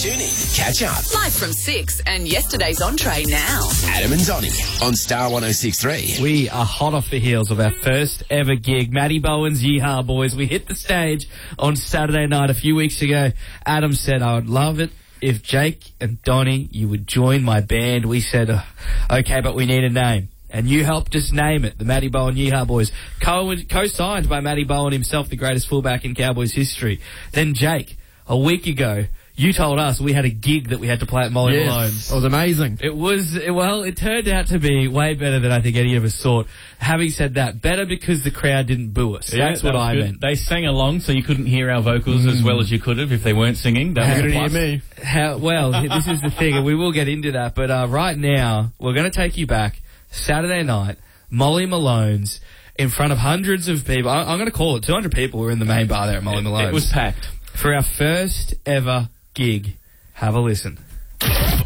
Tune in, catch up. Live from 6 and yesterday's entree now. Adam and Donnie on Star 106.3. We are hot off the heels of our first ever gig. Matty Bowen's Yeehaw Boys. We hit the stage on Saturday night a few weeks ago. Adam said, I would love it if Jake and Donnie, you would join my band. We said, okay, but we need a name. And you helped us name it, the Matty Bowen Yeehaw Boys. Co-signed by Matty Bowen himself, the greatest fullback in Cowboys history. Then Jake, a week ago, you told us we had a gig that we had to play at Molly Malone's. It was amazing. It was, well, it turned out to be way better than I think any of us thought. Having said that, better because the crowd didn't boo us. Yeah, that's what I meant. They sang along so you couldn't hear our vocals as well as you could have if they weren't singing. That was a plus. Hear me. This is the thing, and we will get into that, but right now, we're going to take you back Saturday night, Molly Malone's, in front of hundreds of people. I'm going to call it 200 people were in the main bar there at Molly Malone's. It was packed. For our first ever gig. Have a listen.